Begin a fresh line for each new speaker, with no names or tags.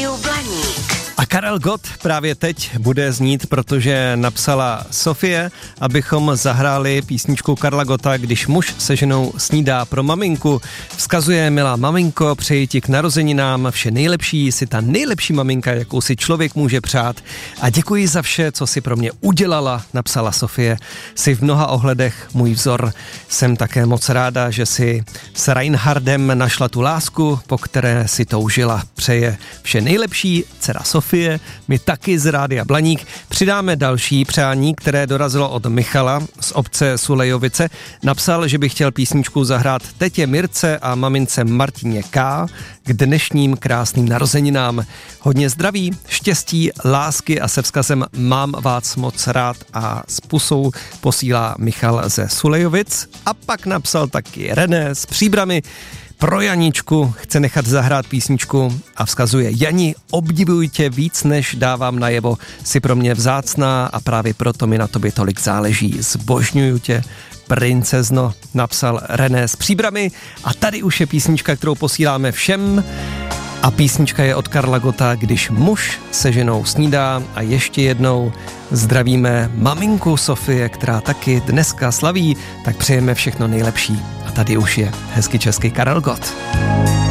Rádiu Blaník.
A Karel Gott právě teď bude znít, protože napsala Sofie, abychom zahráli písničku Karla Gotta, Když muž se ženou snídá pro maminku. Vzkazuje: milá maminko, přeji ti k narozeninám vše nejlepší, jsi ta nejlepší maminka, jakou si člověk může přát. A děkuji za vše, co si pro mě udělala, napsala Sofie. Jsi v mnoha ohledech můj vzor. Jsem také moc ráda, že si s Reinhardem našla tu lásku, po které si toužila. Přeje vše nejlepší dcera Sofie. My taky z Rádia Blaník přidáme další přání, které dorazilo od Michala z obce Sulejjovice. Napsal, že by chtěl písničku zahrát tetě Mirce a mamince Martině K. k dnešním krásným narozeninám. Hodně zdraví, štěstí, lásky a se vzkazem mám vás moc rád a s pusou posílá Michal ze Sulejjovic. A pak napsal taky René z Příbrami. Pro Janičku chce nechat zahrát písničku a vzkazuje: Jani, obdivuji tě víc, než dávám najevo. Jsi pro mě vzácná a právě proto mi na tobě tolik záleží. Zbožňuju tě, princezno, napsal René z Příbrami. A tady už je písnička, kterou posíláme všem. A písnička je od Karla Gotta, Když muž se ženou snídá. A ještě jednou zdravíme maminku Sofie, která taky dneska slaví, tak přejeme všechno nejlepší. A tady už je hezky český Karel Gott.